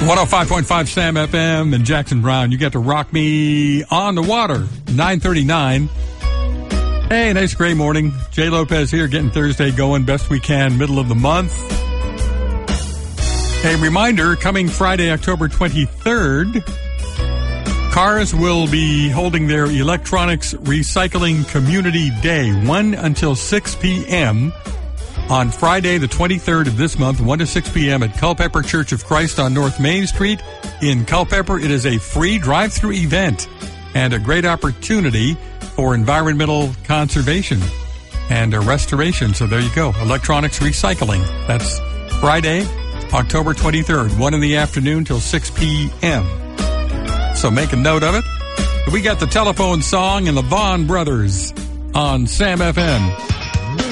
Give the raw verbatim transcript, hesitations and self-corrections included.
one oh five point five Sam F M and Jackson Brown. You get to rock me on the water. nine thirty-nine. Hey, nice gray morning. Jay Lopez here, getting Thursday going best we can, middle of the month. A reminder, coming Friday, October twenty-third, Cars will be holding their Electronics Recycling Community Day, one until six p.m. on Friday, the twenty-third of this month, one to six p.m. at Culpeper Church of Christ on North Main Street in Culpeper. It is a free drive-through event and a great opportunity for environmental conservation and restoration. So there you go, Electronics Recycling. That's Friday, October twenty-third, one in the afternoon till six p.m. So make a note of it. We got the telephone song and the Vaughn Brothers on Sam F M.